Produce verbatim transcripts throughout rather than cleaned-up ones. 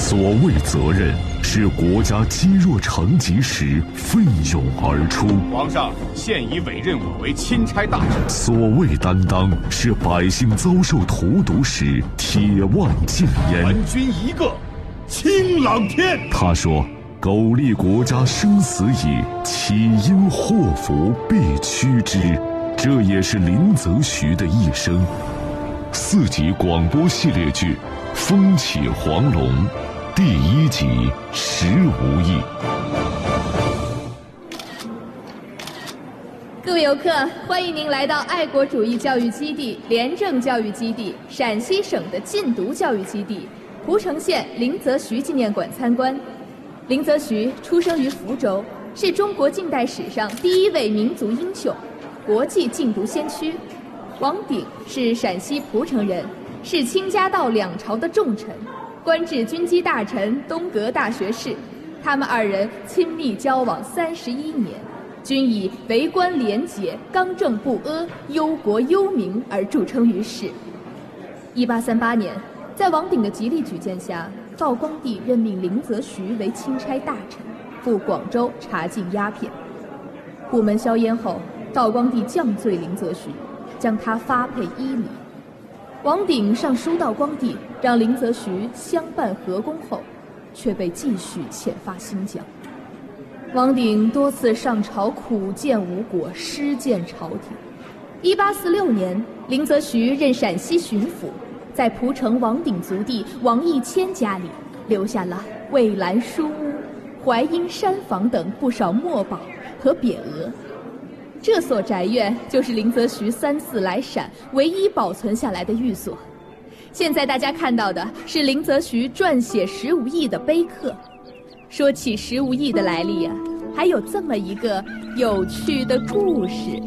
所谓责任，是国家积弱成疾时奋勇而出。 皇上现已委任我为钦差大臣。 所谓担当，是百姓遭受荼毒时铁腕谏言。 还君一个清朗天。 他说：“苟利国家生死以，岂因祸福必趋之。”这也是林则徐的一生。四集广播系列剧《风起黄龙》第一集《时无益》。 各位游客，欢迎您来到爱国主义教育基地、廉政教育基地、陕西省的禁毒教育基地、蒲城县林则徐纪念馆参观。林则徐出生于福州，是中国近代史上第一位民族英雄，国际禁毒先驱。王鼎是陕西蒲城人，是清嘉道两朝的重臣，官至军机大臣、东阁大学士。他们二人亲密交往三十一年，均以为官廉洁、刚正不阿、忧国忧民而著称于世。一八三八年，在王鼎的极力举荐下，道光帝任命林则徐为钦差大臣，赴广州查禁鸦片。虎门销烟后，道光帝降罪林则徐，将他发配伊犁。王鼎上书道光帝，让林则徐相伴和宫后，却被继续遣发新疆。王鼎多次上朝苦谏无果，失谏朝廷。一八四六年，林则徐任陕西巡抚，在蒲城王鼎族弟王义谦家里留下了蔚蓝书屋、淮阴山房等不少墨宝和匾额。这所宅院就是林则徐三次来陕唯一保存下来的寓所。现在大家看到的是林则徐撰写《十五义》的碑刻。说起《十五义》的来历啊，还有这么一个有趣的故事。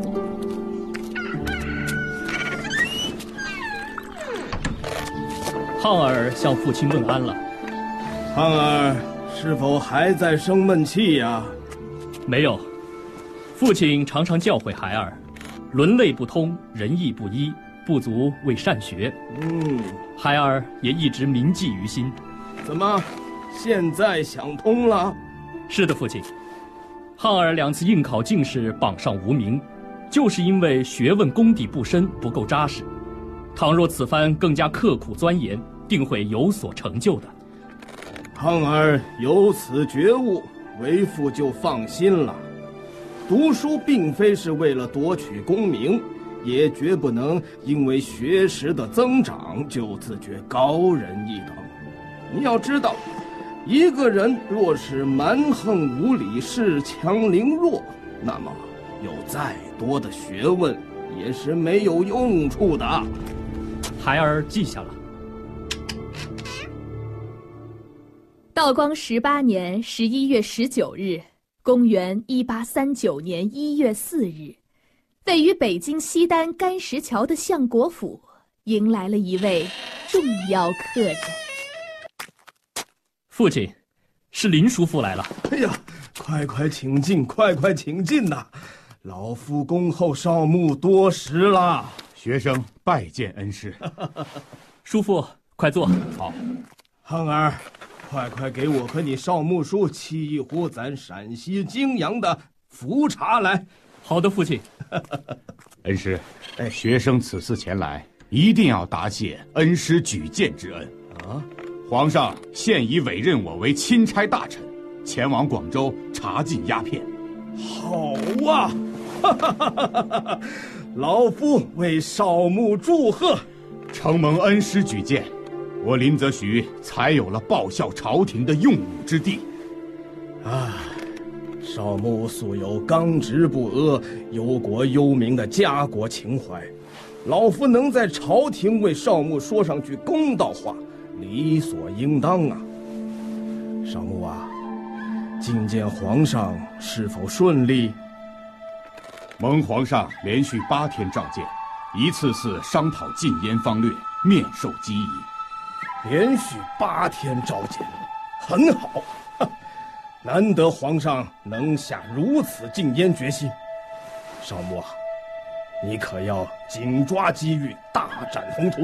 胖儿向父亲问安了。 胖儿是否还在生闷气呀？ 没有。父亲常常教诲孩儿，伦类不通，仁义不一，不足为善学。 嗯， 孩儿也一直铭记于心。 怎么，现在想通了？ 是的，父亲。胖儿两次应考进士榜上无名，就是因为学问功底不深，不够扎实。倘若此番更加刻苦钻研，定会有所成就的。 胖儿有此觉悟，为父就放心了。读书并非是为了夺取功名，也绝不能因为学识的增长就自觉高人一等。你要知道，一个人若是蛮横无理、恃强凌弱，那么有再多的学问也是没有用处的。 孩儿记下了。 道光十八年十一月十九日，公元一八三九年一月四日，位于北京西单干石桥的相国府迎来了一位重要客人。 父亲，是林叔父来了。 哎呀，快快请进，快快请进呐！老夫恭候少牧多时了。 学生拜见恩师。 叔父，快坐。 好。 胖儿，快快给我和你少牧叔沏一壶咱陕西泾阳的福茶来。 好的，父亲。 恩师，哎，学生此次前来，一定要答谢恩师举荐之恩啊！皇上现已委任我为钦差大臣，前往广州查禁鸦片。 好啊！老夫为少牧祝贺。 承蒙恩师举荐，我林则徐才有了报效朝廷的用武之地。 啊，少牧素有刚直不阿、忧国忧民的家国情怀，老夫能在朝廷为少牧说上句公道话，理所应当啊。少牧啊，觐见皇上是否顺利？ 蒙皇上连续八天召见，一次次商讨禁烟方略，面授机宜。 连续八天召见，很好，难得皇上能下如此禁烟决心。少牧啊，你可要紧抓机遇，大展宏图。